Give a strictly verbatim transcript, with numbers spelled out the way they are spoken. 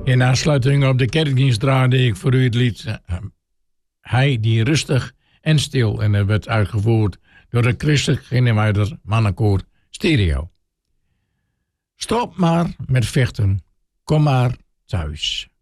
In aansluiting op de kerkdienst draaide ik voor u het lied uh, Hij die rustig en stil, en dat werd uitgevoerd door de Christelijk Genemuider Mannenkoor Stereo. Stop maar met vechten, kom maar thuis.